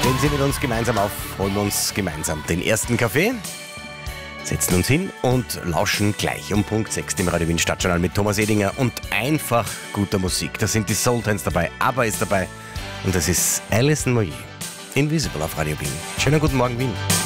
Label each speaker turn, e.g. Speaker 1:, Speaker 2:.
Speaker 1: Stehen Sie mit uns gemeinsam auf, holen wir uns gemeinsam den ersten Kaffee, setzen uns hin und lauschen gleich um Punkt 6 dem Radio Wien Stadtjournal mit Thomas Edinger und einfach guter Musik. Da sind die Sultans dabei, ABBA ist dabei und das ist Alison Moyet. Invisible auf Radio Wien. Schönen guten Morgen, Wien.